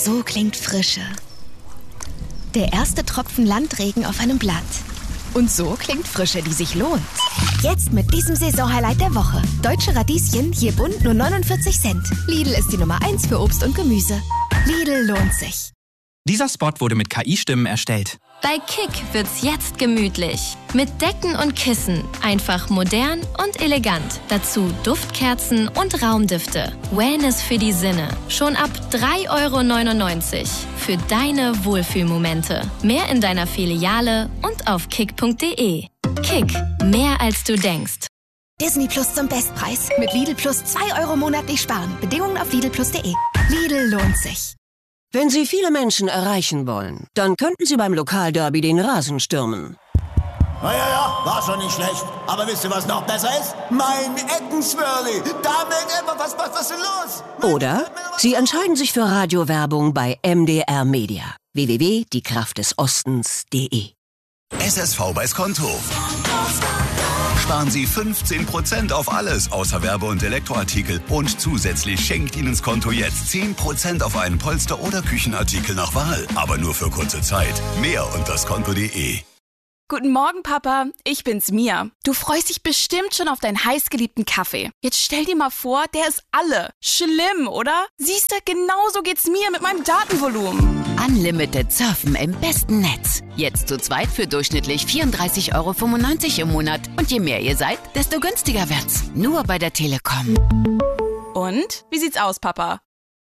So klingt Frische. Der erste Tropfen Landregen auf einem Blatt. Und so klingt Frische, die sich lohnt. Jetzt mit diesem Saisonhighlight der Woche. Deutsche Radieschen, je bunt nur 49 Cent. Lidl ist die Nummer 1 für Obst und Gemüse. Lidl lohnt sich. Dieser Spot wurde mit KI-Stimmen erstellt. Bei Kick wird's jetzt gemütlich. Mit Decken und Kissen. Einfach modern und elegant. Dazu Duftkerzen und Raumdüfte. Wellness für die Sinne. Schon ab 3,99 € für deine Wohlfühlmomente. Mehr in deiner Filiale und auf kick.de. Kick. Mehr als du denkst. Disney Plus zum Bestpreis. Mit Lidl Plus 2 € monatlich sparen. Bedingungen auf lidl+de. Lidl lohnt sich. Wenn Sie viele Menschen erreichen wollen, dann könnten Sie beim Lokalderby den Rasen stürmen. Ja, war schon nicht schlecht. Aber wisst ihr, was noch besser ist? Mein Eckenswürli. Damit was ist denn los? Oder Sie entscheiden sich für Radiowerbung bei MDR Media. www.diekraftdesostens.de. SSV bei Skonto. Sparen Sie 15% auf alles außer Werbe- und Elektroartikel. Und zusätzlich schenkt Ihnen Skonto jetzt 10% auf einen Polster- oder Küchenartikel nach Wahl. Aber nur für kurze Zeit. Mehr unter skonto.de. Guten Morgen, Papa. Ich bin's, Mia. Du freust dich bestimmt schon auf deinen heißgeliebten Kaffee. Jetzt stell dir mal vor, der ist alle. Schlimm, oder? Siehst du, genauso geht's mir mit meinem Datenvolumen. Unlimited Surfen im besten Netz. Jetzt zu zweit für durchschnittlich 34,95 € im Monat. Und je mehr ihr seid, desto günstiger wird's. Nur bei der Telekom. Und? Wie sieht's aus, Papa?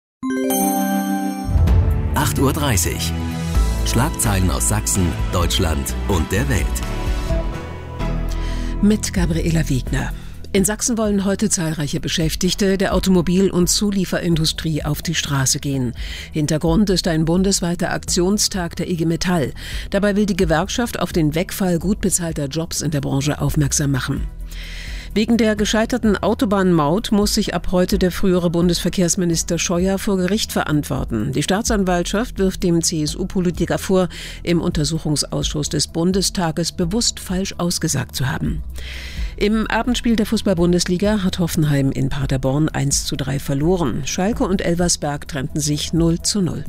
8:30 Uhr. Schlagzeilen aus Sachsen, Deutschland und der Welt. Mit Gabriela Wiegner. In Sachsen wollen heute zahlreiche Beschäftigte der Automobil- und Zulieferindustrie auf die Straße gehen. Hintergrund ist ein bundesweiter Aktionstag der IG Metall. Dabei will die Gewerkschaft auf den Wegfall gut bezahlter Jobs in der Branche aufmerksam machen. Wegen der gescheiterten Autobahnmaut muss sich ab heute der frühere Bundesverkehrsminister Scheuer vor Gericht verantworten. Die Staatsanwaltschaft wirft dem CSU-Politiker vor, im Untersuchungsausschuss des Bundestages bewusst falsch ausgesagt zu haben. Im Abendspiel der Fußball-Bundesliga hat Hoffenheim in Paderborn 1:3 verloren. Schalke und Elversberg trennten sich 0:0.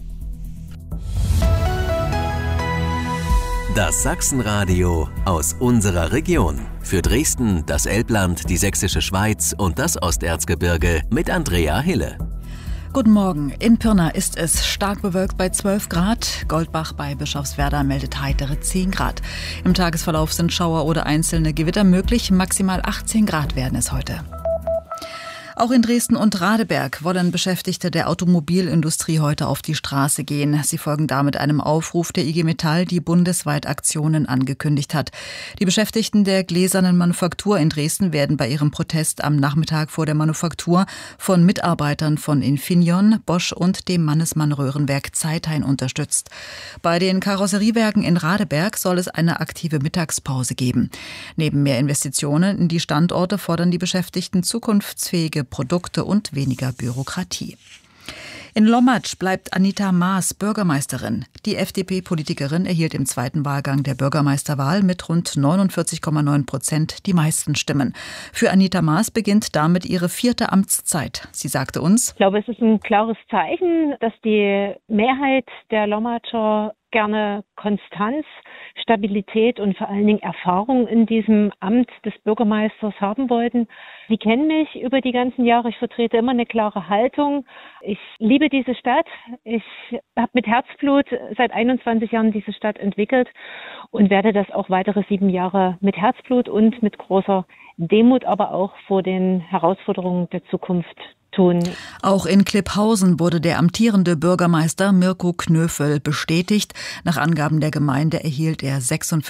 Das Sachsenradio aus unserer Region. Für Dresden, das Elbland, die Sächsische Schweiz und das Osterzgebirge mit Andrea Hille. Guten Morgen. In Pirna ist es stark bewölkt bei 12 Grad. Goldbach bei Bischofswerda meldet heitere 10 Grad. Im Tagesverlauf sind Schauer oder einzelne Gewitter möglich. Maximal 18 Grad werden es heute. Auch in Dresden und Radeberg wollen Beschäftigte der Automobilindustrie heute auf die Straße gehen. Sie folgen damit einem Aufruf der IG Metall, die bundesweit Aktionen angekündigt hat. Die Beschäftigten der gläsernen Manufaktur in Dresden werden bei ihrem Protest am Nachmittag vor der Manufaktur von Mitarbeitern von Infineon, Bosch und dem Mannesmann Röhrenwerk Zeithain unterstützt. Bei den Karosseriewerken in Radeberg soll es eine aktive Mittagspause geben. Neben mehr Investitionen in die Standorte fordern die Beschäftigten zukunftsfähige Produkte und weniger Bürokratie. In Lommatsch bleibt Anita Maas Bürgermeisterin. Die FDP-Politikerin erhielt im zweiten Wahlgang der Bürgermeisterwahl mit rund 49,9% die meisten Stimmen. Für Anita Maas beginnt damit ihre 4. Amtszeit. Sie sagte uns: Ich glaube, es ist ein klares Zeichen, dass die Mehrheit der Lommatscher gerne Konstanz, Stabilität und vor allen Dingen Erfahrung in diesem Amt des Bürgermeisters haben wollten. Sie kennen mich über die ganzen Jahre. Ich vertrete immer eine klare Haltung. Ich liebe diese Stadt. Ich habe mit Herzblut seit 21 Jahren diese Stadt entwickelt und werde das auch weitere 7 Jahre mit Herzblut und mit großer Demut, aber auch vor den Herausforderungen der Zukunft tun. Auch in Klipphausen wurde der amtierende Bürgermeister Mirko Knöfel bestätigt. Nach Angaben der Gemeinde erhielt er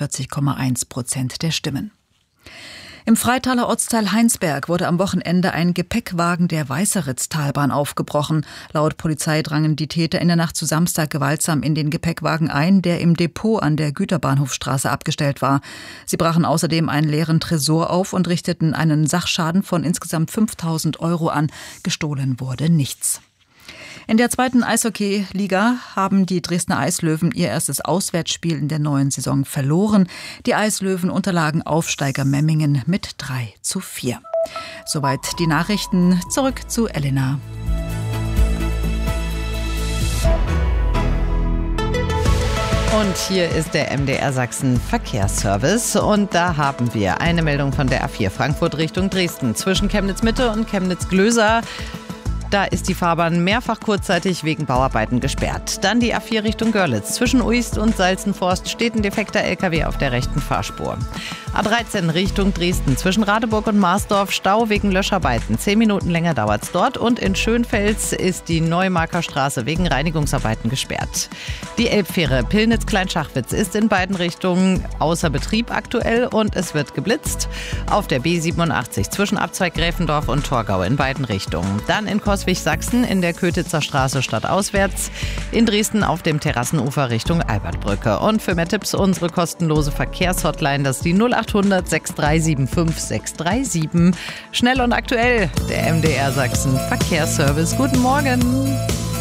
46,1% der Stimmen. Im Freitaler Ortsteil Heinsberg wurde am Wochenende ein Gepäckwagen der Weißeritz-Talbahn aufgebrochen. Laut Polizei drangen die Täter in der Nacht zu Samstag gewaltsam in den Gepäckwagen ein, der im Depot an der Güterbahnhofstraße abgestellt war. Sie brachen außerdem einen leeren Tresor auf und richteten einen Sachschaden von insgesamt 5.000 € an. Gestohlen wurde nichts. In der 2. Eishockey-Liga haben die Dresdner Eislöwen ihr erstes Auswärtsspiel in der neuen Saison verloren. Die Eislöwen unterlagen Aufsteiger Memmingen mit 3:4. Soweit die Nachrichten. Zurück zu Elena. Und hier ist der MDR Sachsen Verkehrsservice und da haben wir eine Meldung von der A4 Frankfurt Richtung Dresden zwischen Chemnitz Mitte und Chemnitz Glöser. Da ist die Fahrbahn mehrfach kurzzeitig wegen Bauarbeiten gesperrt. Dann die A4 Richtung Görlitz. Zwischen Uist und Salzenforst steht ein defekter LKW auf der rechten Fahrspur. A13 Richtung Dresden. Zwischen Radeburg und Marsdorf Stau wegen Löscharbeiten. 10 Minuten länger dauert's dort. Und in Schönfels ist die Neumarker Straße wegen Reinigungsarbeiten gesperrt. Die Elbfähre Pillnitz-Kleinschachwitz ist in beiden Richtungen außer Betrieb aktuell und es wird geblitzt. Auf der B87 zwischen Abzweig Gräfendorf und Torgau in beiden Richtungen. Dann in Coswig-Sachsen in der Kötitzer Straße stadtauswärts. In Dresden auf dem Terrassenufer Richtung Albertbrücke. Und für mehr Tipps unsere kostenlose Verkehrshotline, das ist die 0800 6375 637. Schnell und aktuell, der MDR Sachsen Verkehrsservice. Guten Morgen.